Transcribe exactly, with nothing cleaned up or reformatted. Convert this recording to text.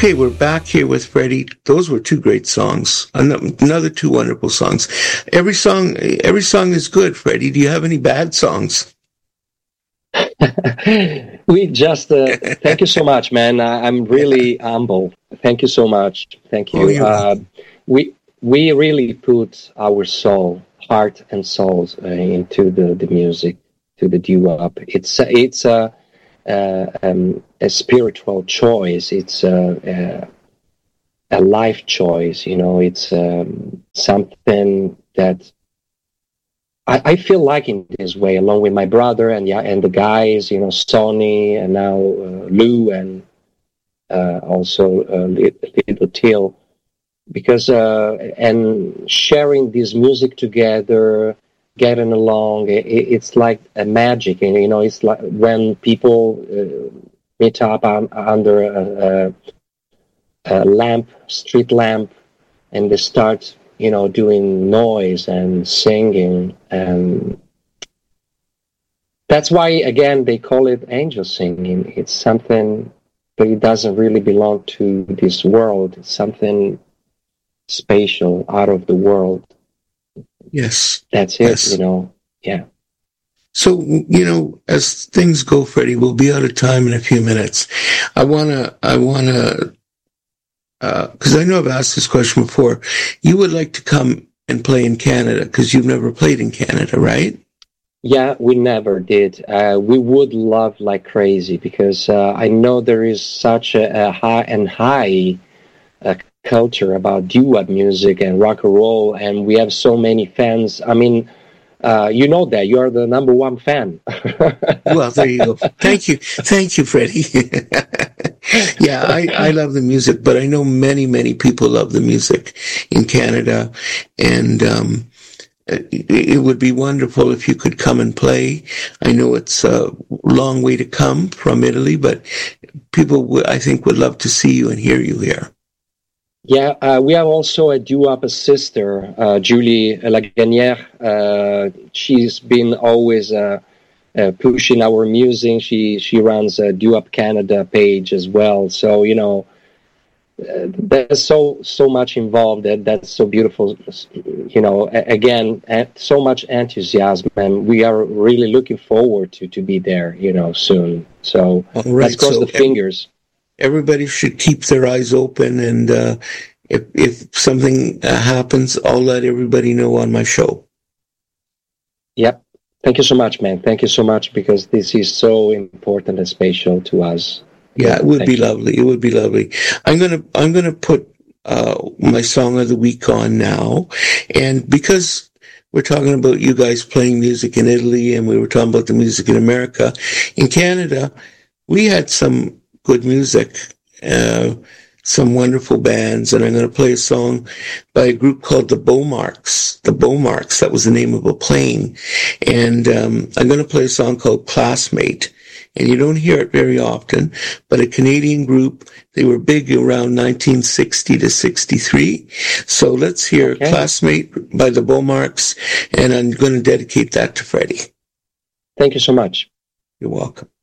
Okay, we're back here with Freddie. Those were two great songs. Another two wonderful songs. Every song, every song is good. Freddie, do you have any bad songs? we just uh, thank you so much, man. I, I'm really humble. Thank you so much. Thank you. Oh, uh, we we really put our soul, heart, and souls uh, into the, the music, to the doo-wop. It's it's a uh, um, a spiritual choice. It's a, a a life choice. You know, it's um, something that I, I feel like in this way, along with my brother and yeah, and the guys, you know, Sonny and now uh, Lou and uh, also uh, Little Till, because uh, and sharing this music together, getting along, it, it's like a magic, and you know, it's like when people uh, meet up on, under a, a, a lamp, street lamp, and they start, you know, doing noise and singing, and that's why, again, they call it angel singing. It's something, but it doesn't really belong to this world. It's something spatial, out of the world. Yes. That's it, yes. you know, yeah. So, you know, as things go, Freddie, we'll be out of time in a few minutes. I want to, I want to, because uh, I know I've asked this question before. You would like to come and play in Canada because you've never played in Canada, right? Yeah, we never did. Uh, we would love like crazy because uh, I know there is such a, a high and high uh, culture about doo-wop music and rock and roll, and we have so many fans. I mean, uh, you know that you are the number one fan. Well, there you go. Thank you, thank you, Freddie. Yeah, I, I love the music, but I know many, many people love the music in Canada, and um, it, it would be wonderful if you could come and play. I know it's a long way to come from Italy, but people, w- I think, would love to see you and hear you here. Yeah, uh, we have also a doo-wop sister, uh, Julie Lagagnère. Uh, she's been always uh, uh, pushing our music. She she runs a doo-wop Canada page as well. So, you know, uh, there's so so much involved. That that's so beautiful. You know, a- again, uh, so much enthusiasm, and we are really looking forward to to be there. You know, soon. So All right, let's cross so the fingers. Everybody should keep their eyes open, and uh, if if something uh, happens, I'll let everybody know on my show. Yep. Thank you so much, man. Thank you so much, because this is so important and special to us. Yeah, Yeah, it would thank be you. lovely. It would be lovely. I'm gonna I'm gonna put uh, my song of the week on now, and because we're talking about you guys playing music in Italy, and we were talking about the music in America, in Canada, we had some good music, uh, some wonderful bands, and I'm going to play a song by a group called the Beaumarks. The Beaumarks, that was the name of a plane. And um, I'm going to play a song called Classmate. And you don't hear it very often, but a Canadian group, they were big around nineteen sixty to sixty-three. So let's hear Okay. Classmate by the Beaumarks, and I'm going to dedicate that to Freddie. Thank you so much. You're welcome.